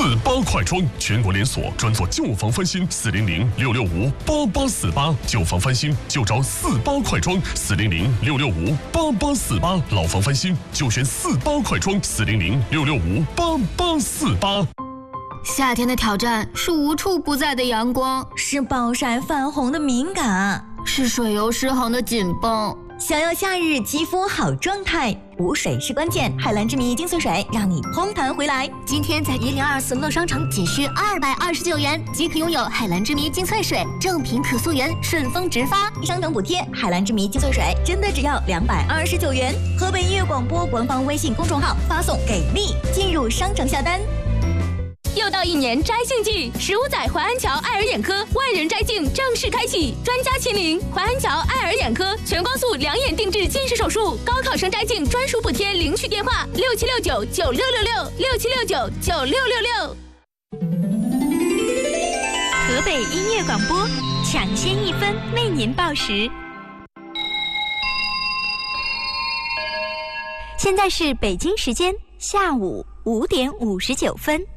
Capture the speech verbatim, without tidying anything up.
八快装，全国连锁，专做旧房翻新，四零零六六五八八四八，旧房翻新就找四八快装，四零零六六五八八四八，老房翻新就选四八快装，四零零六六五八八四八。 夏天的挑战是无处不在的阳光， 是暴晒泛红的敏感， 是水油失衡的紧绷。 想要夏日肌肤好状态，补水是关键。海蓝之谜精粹水让你嘭弹回来。 今天在一零二四乐商城仅需二百二十九元即可拥有海蓝之谜精粹水，正品可溯源，顺丰直发， 商城补贴。海蓝之谜精粹水真的只要两百二十九元。河北音乐广播官方微信公众号发送给力进入商城下单。 又到一年摘镜季，十五载淮安桥爱尔眼科万人摘镜正式开启，专家亲临，淮安桥爱尔眼科全光速两眼定制近视手术，高考生摘镜专属补贴，领取电话六七六九九六六六六七六九九六六六。 河北音乐广播，抢先一分为您报时。现在是北京时间下午五点五十九分。